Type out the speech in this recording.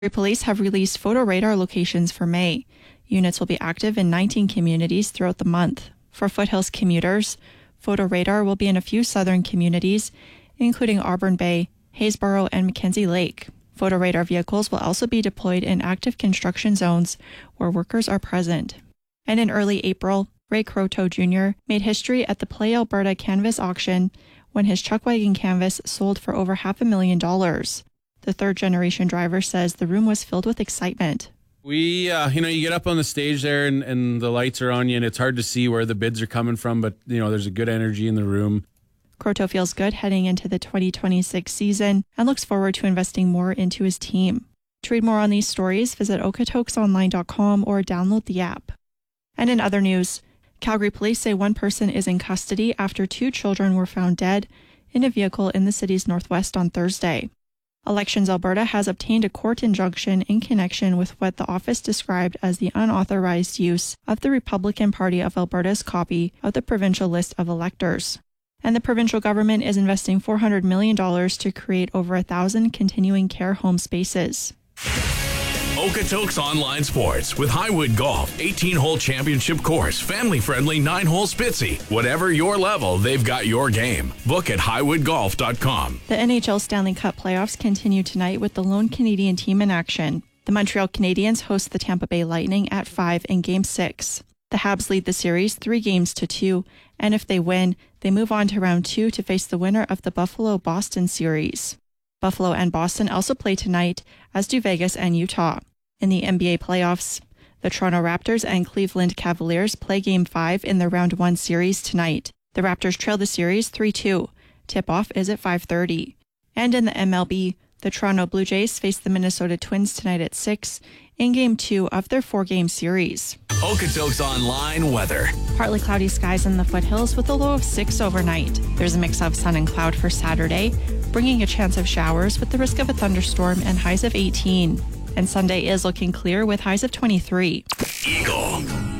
Police have released photo radar locations for May. Units will be active in 19 communities throughout the month. For Foothills commuters, photo radar will be in a few southern communities, including Auburn Bay, Haysboro, and Mackenzie Lake. Photo radar vehicles will also be deployed in active construction zones where workers are present. And in early April, Ray Croteau Jr. made history at the Play Alberta Canvas auction when his Chuckwagon canvas sold for over $500,000. The third-generation driver says the room was filled with excitement. You get up on the stage there and the lights are on you and it's hard to see where the bids are coming from, but, there's a good energy in the room. Croteau feels good heading into the 2026 season and looks forward to investing more into his team. To read more on these stories, visit okatokesonline.com or download the app. And in other news, Calgary police say one person is in custody after 2 children were found dead in a vehicle in the city's northwest on Thursday. Elections Alberta has obtained a court injunction in connection with what the office described as the unauthorized use of the Republican Party of Alberta's copy of the provincial list of electors. And the provincial government is investing $400 million to create over 1,000 continuing care home spaces. Okotoks Online Sports with Highwood Golf, 18-hole championship course, family-friendly 9-hole Spitzy. Whatever your level, they've got your game. Book at highwoodgolf.com. The NHL Stanley Cup playoffs continue tonight with the lone Canadian team in action. The Montreal Canadiens host the Tampa Bay Lightning at 5 in Game 6. The Habs lead the series 3-2, and if they win, they move on to round 2 to face the winner of the Buffalo-Boston series. Buffalo and Boston also play tonight, as do Vegas and Utah. In the NBA playoffs, the Toronto Raptors and Cleveland Cavaliers play Game 5 in the Round 1 series tonight. The Raptors trail the series 3-2. Tip-off is at 5:30. And in the MLB, the Toronto Blue Jays face the Minnesota Twins tonight at 6 in Game 2 of their 4-game series. Okotoks Online weather. Partly cloudy skies in the foothills with a low of 6 overnight. There's a mix of sun and cloud for Saturday, bringing a chance of showers with the risk of a thunderstorm and highs of 18. And Sunday is looking clear with highs of 23. Eagle.